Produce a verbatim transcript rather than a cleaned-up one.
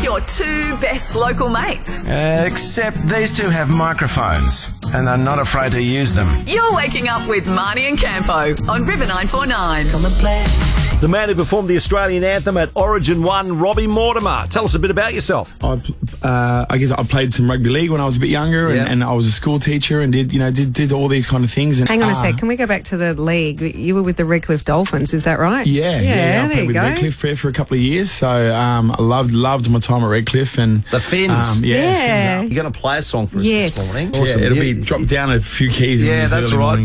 your two best local mates. Uh, except these two have microphones and are not afraid to use them. You're waking up with Marnie and Campo on River nine four nine. Come and play. The man who performed the Australian anthem at Origin one, Robbie Mortimer. Tell us a bit about yourself. I, uh, I guess I played some rugby league when I was a bit younger, and, Yeah. and I was a school teacher and did you know did did all these kind of things. And, Hang on a uh, sec. Can we go back to the league? You were with the Redcliffe Dolphins, is that right? Yeah, yeah. Yeah, I there played you with go. Redcliffe for, for a couple of years, so um, I loved loved my time at Redcliffe and The Fins. Um, yeah, Yeah. Fins You're going to play a song for us Yes. this morning. up. Awesome. Yeah, It'll you- be dropped down a few keys. in Yeah, this that's early right. morning.